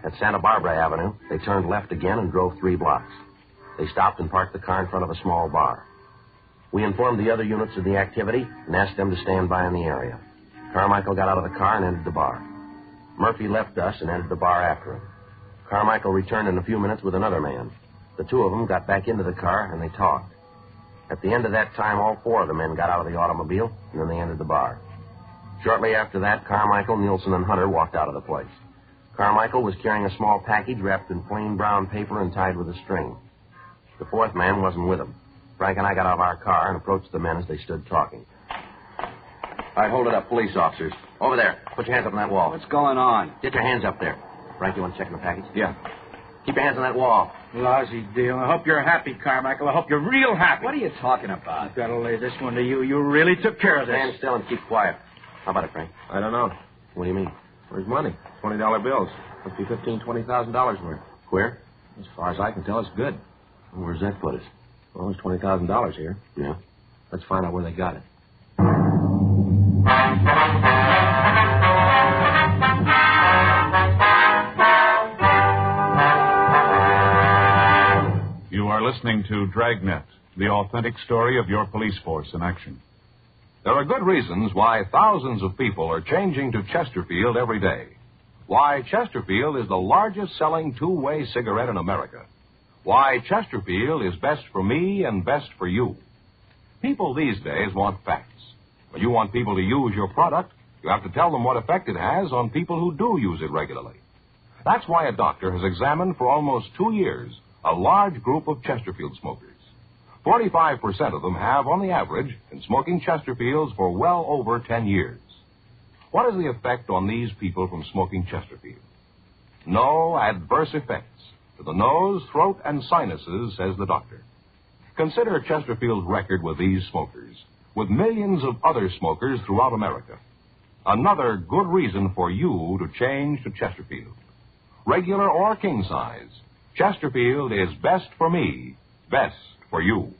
At Santa Barbara Avenue, they turned left again and drove 3 blocks. They stopped and parked the car in front of a small bar. We informed the other units of the activity and asked them to stand by in the area. Carmichael got out of the car and entered the bar. Murphy left us and entered the bar after him. Carmichael returned in a few minutes with another man. The 2 of them got back into the car and they talked. At the end of that time, all 4 of the men got out of the automobile and then they entered the bar. Shortly after that, Carmichael, Nielsen, and Hunter walked out of the place. Carmichael was carrying a small package wrapped in plain brown paper and tied with a string. The 4th man wasn't with him. Frank and I got out of our car and approached the men as they stood talking. All right, hold it up, police officers. Over there. Put your hands up on that wall. What's going on? Get your hands up there. Frank, you want to check in the package? Yeah. Keep your hands on that wall. Lousy deal. I hope you're happy, Carmichael. I hope you're real happy. What are you talking about? I've got to lay this one to you. You really took care of this. Stand still and keep quiet. How about it, Frank? I don't know. What do you mean? Where's money? $20 bills. Must be $15,000-$20,000 worth. Where? As far as I can tell, it's good. Well, where's that put us? Well, there's $20,000 here. Yeah? Let's find out where they got it. You are listening to Dragnet, the authentic story of your police force in action. There are good reasons why thousands of people are changing to Chesterfield every day. Why Chesterfield is the largest selling two-way cigarette in America. Why Chesterfield is best for me and best for you. People these days want facts. When you want people to use your product, you have to tell them what effect it has on people who do use it regularly. That's why a doctor has examined for almost 2 years a large group of Chesterfield smokers. 45% of them have, on the average, been smoking Chesterfields for well over 10 years. What is the effect on these people from smoking Chesterfield? No adverse effects to the nose, throat, and sinuses, says the doctor. Consider Chesterfield's record with these smokers, with millions of other smokers throughout America. Another good reason for you to change to Chesterfield. Regular or king size, Chesterfield is best for me, best for you.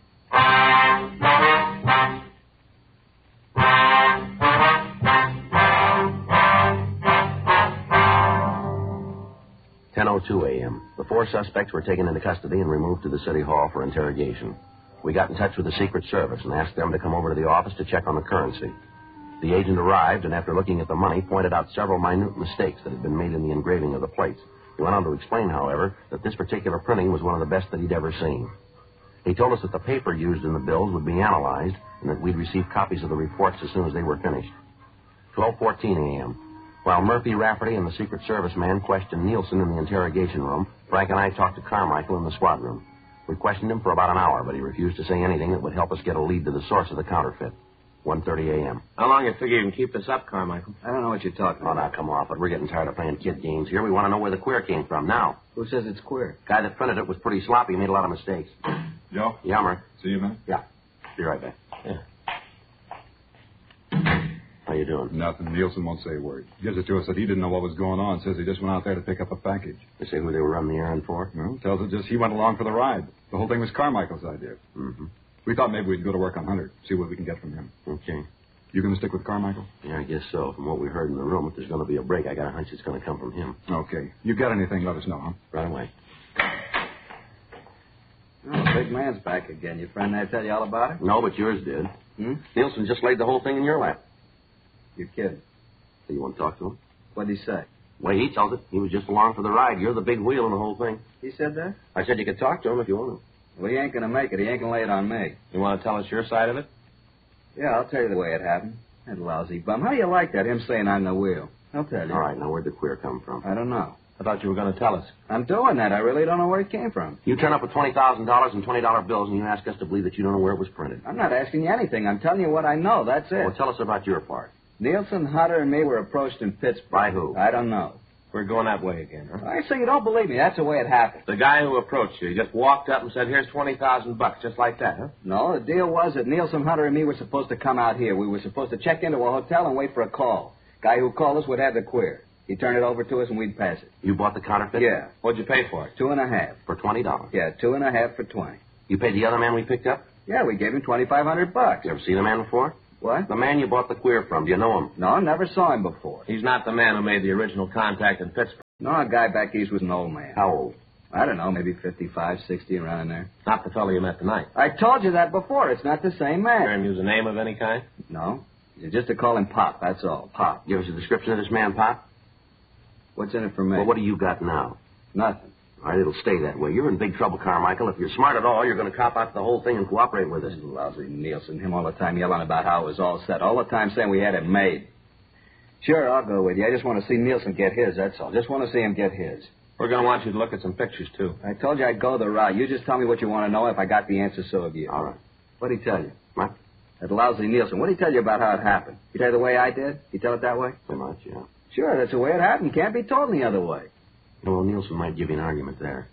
10:02 a.m. The 4 suspects were taken into custody and removed to the city hall for interrogation. We got in touch with the Secret Service and asked them to come over to the office to check on the currency. The agent arrived and, after looking at the money, pointed out several minute mistakes that had been made in the engraving of the plates. He went on to explain, however, that this particular printing was one of the best that he'd ever seen. He told us that the paper used in the bills would be analyzed and that we'd receive copies of the reports as soon as they were finished. 12:14 a.m. While Murphy, Rafferty, and the Secret Service man questioned Nielsen in the interrogation room, Frank and I talked to Carmichael in the squad room. We questioned him for about an hour, but he refused to say anything that would help us get a lead to the source of the counterfeit. 1:30 a.m. How long you figure you can keep this up, Carmichael? I don't know what you're talking Oh, about. now, come off it. We're getting tired of playing kid games here. We want to know where the queer came from now. Who says it's queer? Guy that printed it was pretty sloppy. He made a lot of mistakes. Joe? Yeah, Murph. See you, man? Yeah. Be right back. Yeah. How you doing? Nothing. Nielsen won't say a word. Gives it to us that he didn't know what was going on. Says he just went out there to pick up a package. They say who they were running the errand for? Well, tells us just he went along for the ride. The whole thing was Carmichael's idea. Mm-hmm. We thought maybe we'd go to work on Hunter, see what we can get from him. Okay. You going to stick with Carmichael? Yeah, I guess so. From what we heard in the room, if there's going to be a break, I got a hunch it's going to come from him. Okay. You got anything, let us know, huh? Right away. Oh, big man's back again. Your friend there tell you all about it? No, but yours did. Hmm? Nielsen just laid the whole thing in your lap. You're kidding. So you want to talk to him? What'd he say? Well, he tells it. He was just along for the ride. You're the big wheel in the whole thing. He said that? I said you could talk to him if you want to. Well, he ain't gonna make it. He ain't gonna lay it on me. You want to tell us your side of it? Yeah, I'll tell you the way it happened. That lousy bum. How do you like that, him saying I'm the wheel? I'll tell you. All right, now where'd the queer come from? I don't know. I thought you were going to tell us. I'm doing that. I really don't know where it came from. You turn up with $20,000 in $20 bills and you ask us to believe that you don't know where it was printed. I'm not asking you anything. I'm telling you what I know. That's it. Well, tell us about your part. Nielsen, Hunter, and me were approached in Pittsburgh. By who? I don't know. We're going that way again, huh? I say you don't believe me. That's the way it happened. The guy who approached you, he just walked up and said, here's $20,000, just like that, huh? No, the deal was that Nielsen, Hunter, and me were supposed to come out here. We were supposed to check into a hotel and wait for a call. Guy who called us would have the queer. He'd turn it over to us and we'd pass it. You bought the counterfeit? Yeah. What'd you pay for it? 2.5. For $20? Yeah, 2.5 for 20. You paid the other man we picked up? Yeah, we gave him $2,500. You ever seen the man before? What? The man you bought the queer from. Do you know him? No, never saw him before. He's not the man who made the original contact in Pittsburgh. No, a guy back east was an old man. How old? I don't know, maybe 55, 60, around in there. Not the fellow you met tonight. I told you that before. It's not the same man. Hear him use a name of any kind? No. Just to call him Pop, that's all. Pop. Give us a description of this man, Pop. What's in it for me? Well, what do you got now? Nothing. All right, it'll stay that way. You're in big trouble, Carmichael. If you're smart at all, you're going to cop out the whole thing and cooperate with us. Lousy Nielsen. Him all the time yelling about how it was all set. All the time saying we had it made. Sure, I'll go with you. I just want to see Nielsen get his, that's all. Just want to see him get his. We're going to want you to look at some pictures, too. I told you I'd go the route. You just tell me what you want to know. If I got the answer, so have you. All right. What'd he tell you? What? That lousy Nielsen. What'd he tell you about how it happened? He tell you the way I did? He tell it that way? Pretty much, yeah. Sure, that's the way it happened. Can't be told any other way. Well, Nielsen might give you an argument there.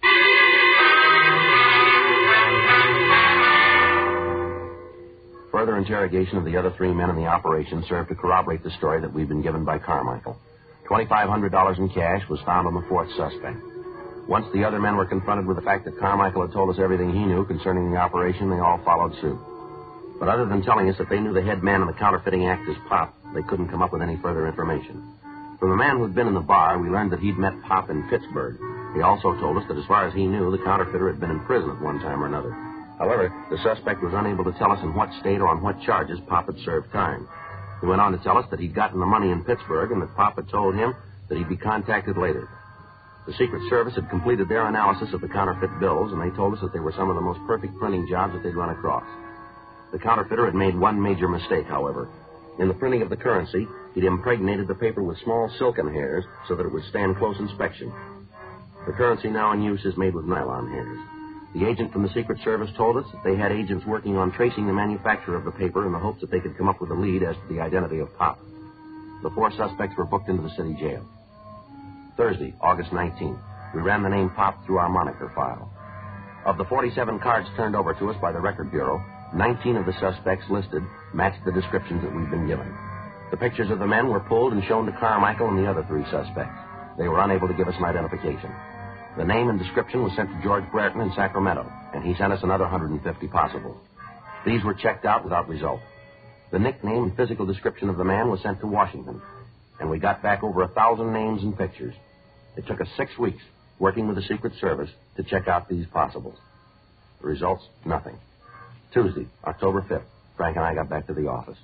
Further interrogation of the other three men in the operation served to corroborate the story that we'd been given by Carmichael. $2,500 in cash was found on the fourth suspect. Once the other men were confronted with the fact that Carmichael had told us everything he knew concerning the operation, they all followed suit. But other than telling us that they knew the head man in the counterfeiting act as Pop, they couldn't come up with any further information. From the man who'd been in the bar, we learned that he'd met Pop in Pittsburgh. He also told us that as far as he knew, the counterfeiter had been in prison at one time or another. However, the suspect was unable to tell us in what state or on what charges Pop had served time. He went on to tell us that he'd gotten the money in Pittsburgh and that Pop had told him that he'd be contacted later. The Secret Service had completed their analysis of the counterfeit bills, and they told us that they were some of the most perfect printing jobs that they'd run across. The counterfeiter had made one major mistake, however. In the printing of the currency, he'd impregnated the paper with small silken hairs so that it would stand close inspection. The currency now in use is made with nylon hairs. The agent from the Secret Service told us that they had agents working on tracing the manufacturer of the paper in the hopes that they could come up with a lead as to the identity of Pop. The four suspects were booked into the city jail. Thursday, August 19th, we ran the name Pop through our moniker file. Of the 47 cards turned over to us by the Record Bureau, 19 of the suspects listed matched the descriptions that we'd been given. The pictures of the men were pulled and shown to Carmichael and the other three suspects. They were unable to give us an identification. The name and description was sent to George Brereton in Sacramento, and he sent us another 150 possible. These were checked out without result. The nickname and physical description of the man was sent to Washington, and we got back over 1,000 names and pictures. It took us 6 weeks, working with the Secret Service, to check out these possibles. The results, nothing. Tuesday, October 5th, Frank and I got back to the office.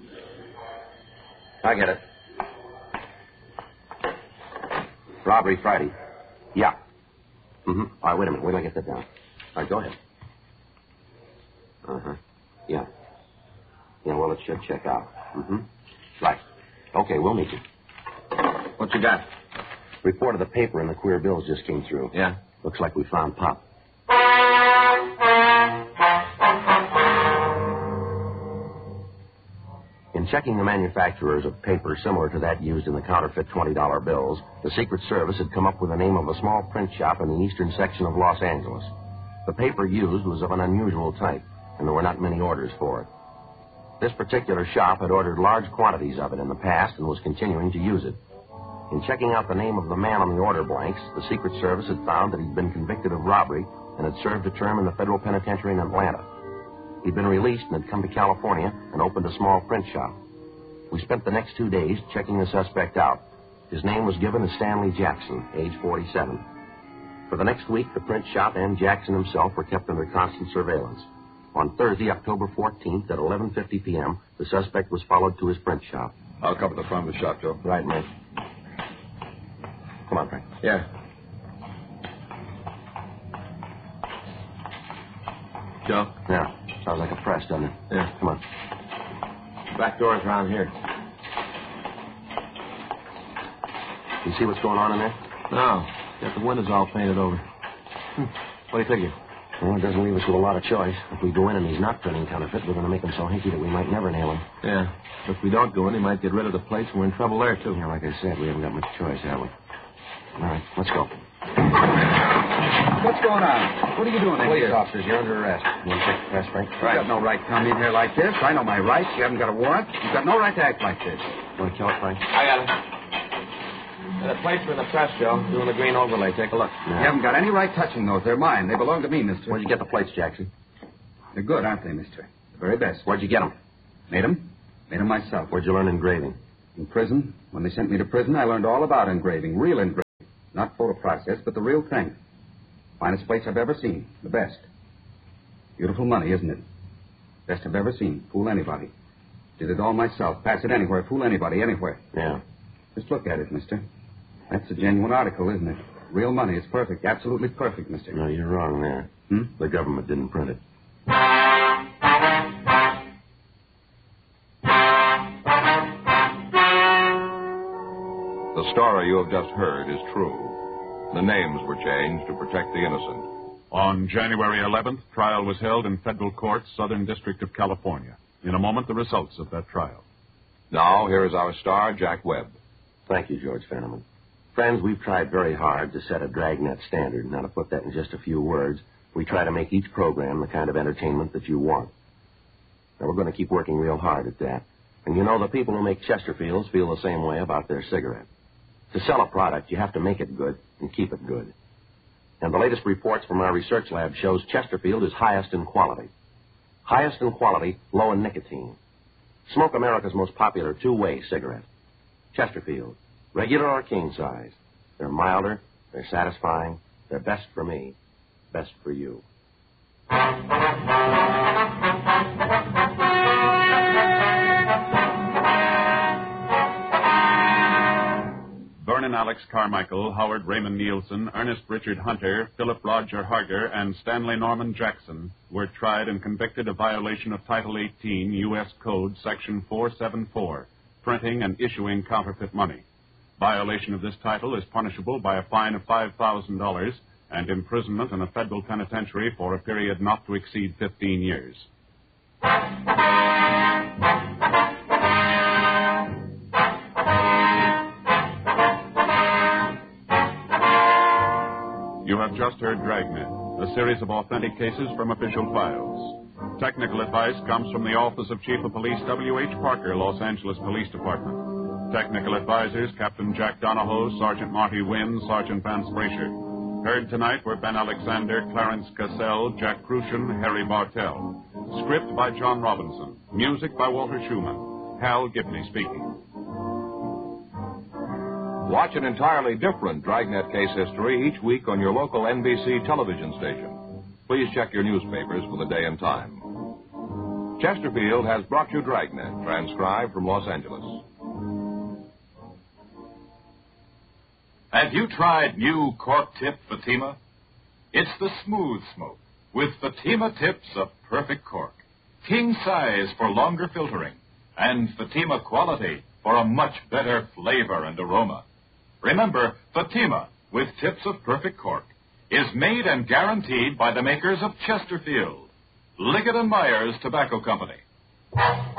I get it. Robbery Friday. Yeah. Mm-hmm. All right, wait a minute. Wait till I get that down. All right, go ahead. Uh-huh. Yeah. Yeah, well, it should check out. Mm-hmm. Right. Okay, we'll meet you. What you got? Report of the paper and the queer bills just came through. Yeah? Looks like we found Pop. In checking the manufacturers of paper similar to that used in the counterfeit $20 bills, the Secret Service had come up with the name of a small print shop in the eastern section of Los Angeles. The paper used was of an unusual type, and there were not many orders for it. This particular shop had ordered large quantities of it in the past and was continuing to use it. In checking out the name of the man on the order blanks, the Secret Service had found that he'd been convicted of robbery and had served a term in the federal penitentiary in Atlanta. He'd been released and had come to California and opened a small print shop. We spent the next 2 days checking the suspect out. His name was given as Stanley Jackson, age 47. For the next week, the print shop and Jackson himself were kept under constant surveillance. On Thursday, October 14th, at 11:50 p.m., the suspect was followed to his print shop. I'll cover the front of the shop, Joe. Right, Mike. Come on, Frank. Yeah. Joe? Yeah. Sounds like a press, doesn't it? Yeah. Come on. Back door's around here. You see what's going on in there? No. Got the windows all painted over. What do you figure? Well, it doesn't leave us with a lot of choice. If we go in and he's not printing counterfeit, we're going to make him so hinky that we might never nail him. Yeah. If we don't go in, he might get rid of the place, and we're in trouble there, too. Yeah, like I said, we haven't got much choice, have we? All right, let's go. What's going on? What are you doing in Police here? officers, you're under arrest. You want to check the press, Frank? You got no right to come in here like this. I know my rights. You haven't got a warrant. You've got no right to act like this. You want to kill it, Frank? I got it. Got a place for the press, Joe. Doing the green overlay. Take a look. No. You haven't got any right touching those. They're mine. They belong to me, mister. Where'd you get the plates, Jackson? They're good, aren't they, mister? The very best. Where'd you get them? Made them? Made them myself. Where'd you learn engraving? In prison. When they sent me to prison, I learned all about engraving. Real engraving. Not photo process, but the real thing. Finest place I've ever seen. The best. Beautiful money, isn't it? Best I've ever seen. Fool anybody. Did it all myself. Pass it anywhere. Fool anybody, anywhere. Yeah. Just look at it, mister. That's a genuine article, isn't it? Real money. It's perfect. Absolutely perfect, mister. No, you're wrong there. The government didn't print it. The story you have just heard is true. The names were changed to protect the innocent. On January 11th, trial was held in federal court, Southern District of California. In a moment, the results of that trial. Now, here is our star, Jack Webb. Thank you, George Fenneman. Friends, we've tried very hard to set a Dragnet standard. Now, to put that in just a few words, we try to make each program the kind of entertainment that you want. Now, we're going to keep working real hard at that. And you know, the people who make Chesterfields feel the same way about their cigarette. To sell a product, you have to make it good and keep it good. And the latest reports from our research lab shows Chesterfield is highest in quality. Highest in quality, low in nicotine. Smoke America's most popular two-way cigarette. Chesterfield, regular or king size. They're milder, they're satisfying, they're best for me, best for you. Vernon Alex Carmichael, Howard Raymond Nielsen, Ernest Richard Hunter, Philip Roger Harger, and Stanley Norman Jackson were tried and convicted of violation of Title 18, U.S. Code, Section 474, printing and issuing counterfeit money. Violation of this title is punishable by a fine of $5,000 and imprisonment in a federal penitentiary for a period not to exceed 15 years. You have just heard Dragnet, a series of authentic cases from official files. Technical advice comes from the Office of Chief of Police W.H. Parker, Los Angeles Police Department. Technical advisors, Captain Jack Donahoe, Sergeant Marty Wynn, Sergeant Vance Brasher. Heard tonight were Ben Alexander, Clarence Cassell, Jack Crucian, Harry Bartell. Script by John Robinson. Music by Walter Schumann. Hal Gibney speaking. Watch an entirely different Dragnet case history each week on your local NBC television station. Please check your newspapers for the day and time. Chesterfield has brought you Dragnet, transcribed from Los Angeles. Have you tried new cork tip Fatima? It's the smooth smoke with Fatima tips of perfect cork. King size for longer filtering and Fatima quality for a much better flavor and aroma. Remember, Fatima, with tips of perfect cork, is made and guaranteed by the makers of Chesterfield, Liggett & Myers Tobacco Company.